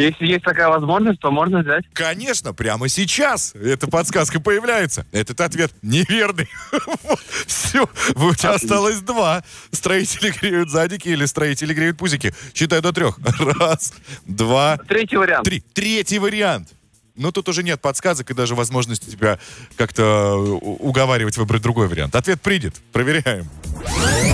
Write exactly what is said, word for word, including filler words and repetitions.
Если есть такая возможность, то можно взять. Конечно, прямо сейчас эта подсказка появляется. Этот ответ неверный. Все, у тебя осталось два. Строители греют задники или строители греют пузики. Считай до трех. Раз, два, Третий вариант. три. Третий вариант. Но тут уже нет подсказок и даже возможности тебя как-то уговаривать выбрать другой вариант. Ответ принят. Проверяем.